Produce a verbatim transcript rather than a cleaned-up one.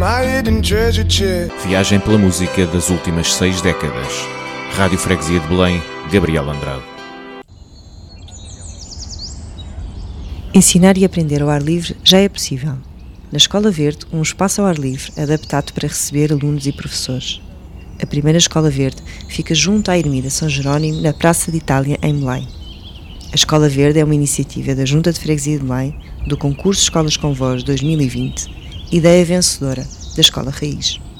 Viagem pela música das últimas seis décadas. Rádio Freguesia de Belém, Gabriel Andrade. Ensinar e aprender ao ar livre já é possível. Na Escola Verde, um espaço ao ar livre adaptado para receber alunos e professores. A primeira Escola Verde fica junto à Ermida São Jerónimo, na Praça de Itália, em Belém. A Escola Verde é uma iniciativa da Junta de Freguesia de Belém, do concurso Escolas com Voz dois mil e vinte, ideia vencedora da Escola Raiz.